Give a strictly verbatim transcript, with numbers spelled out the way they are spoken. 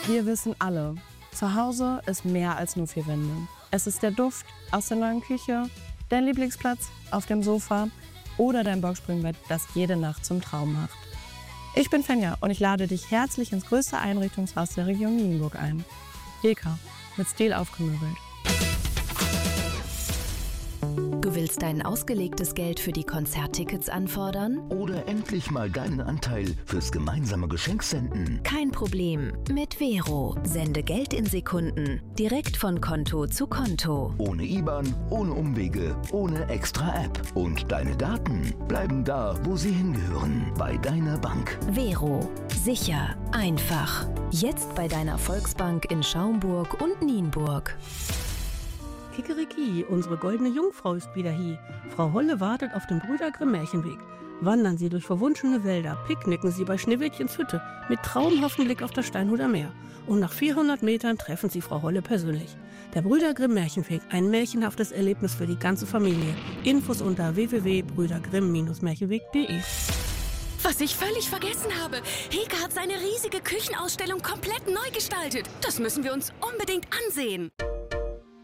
Wir wissen alle, zu Hause ist mehr als nur vier Wände. Es ist der Duft aus der neuen Küche, dein Lieblingsplatz auf dem Sofa oder dein Boxspringbett, das jede Nacht zum Traum macht. Ich bin Fenja und ich lade dich herzlich ins größte Einrichtungshaus der Region Nienburg ein. Heka, mit Stil aufgemöbelt. Du willst dein ausgelegtes Geld für die Konzerttickets anfordern? Oder endlich mal deinen Anteil fürs gemeinsame Geschenk senden? Kein Problem. Mit Vero. Sende Geld in Sekunden. Direkt von Konto zu Konto. Ohne I B A N, ohne Umwege, ohne extra App. Und deine Daten bleiben da, wo sie hingehören. Bei deiner Bank. Vero. Sicher. Einfach. Jetzt bei deiner Volksbank in Schaumburg und Nienburg. Kikeriki, unsere goldene Jungfrau ist wieder hier. Frau Holle wartet auf dem Brüder Grimm Märchenweg. Wandern Sie durch verwunschene Wälder, picknicken Sie bei Schneewittchens Hütte mit traumhaftem Blick auf das Steinhuder Meer. Und nach vierhundert Metern treffen Sie Frau Holle persönlich. Der Brüder Grimm Märchenweg, ein märchenhaftes Erlebnis für die ganze Familie. Infos unter w w w punkt brüdergrimm märchenweg punkt de. Was ich völlig vergessen habe. Heka hat seine riesige Küchenausstellung komplett neu gestaltet. Das müssen wir uns unbedingt ansehen.